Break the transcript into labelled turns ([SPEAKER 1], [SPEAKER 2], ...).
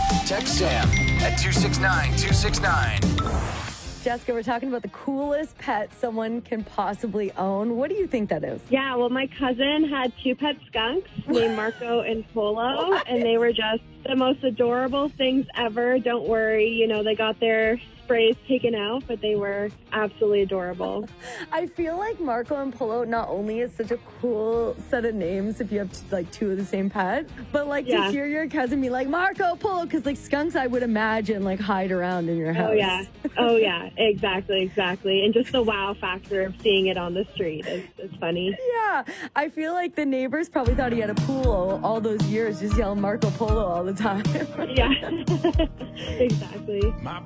[SPEAKER 1] Text Sam at 269-269.
[SPEAKER 2] Jessica, we're talking about the coolest pet someone can possibly own. What do you think that is?
[SPEAKER 3] Yeah, well, my cousin had two pet skunks named Marco and Polo, and they were just the most adorable things ever. Don't worry, they got their sprays taken out, but they were absolutely adorable.
[SPEAKER 2] I feel like Marco and Polo not only is such a cool set of names if you have like two of the same pet, but to hear your cousin be like Marco, Polo, because like skunks I would imagine like hide around in your house.
[SPEAKER 3] Oh yeah, exactly. And just the wow factor of seeing it on the street is funny.
[SPEAKER 2] Yeah, I feel like the neighbors probably thought he had a pool all those years, just yelling Marco Polo all the time.
[SPEAKER 3] Yeah, exactly.
[SPEAKER 1] My